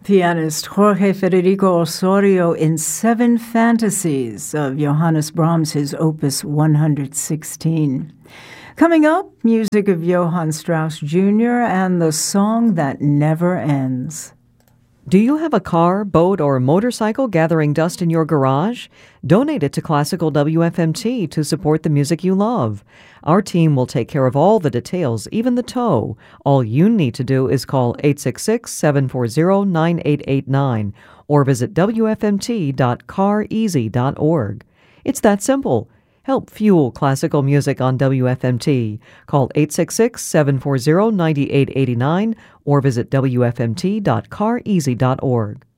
Pianist Jorge Federico Osorio in Seven Fantasies of Johannes Brahms, his Opus 116. Coming up, music of Johann Strauss Jr. and the song that never ends. Do you have a car, boat, or motorcycle gathering dust in your garage? Donate it to Classical WFMT to support the music you love. Our team will take care of all the details, even the tow. All you need to do is call 866-740-9889 or visit wfmt.careasy.org. It's that simple. Help fuel classical music on WFMT. Call 866-740-9889 or visit wfmt.careasy.org.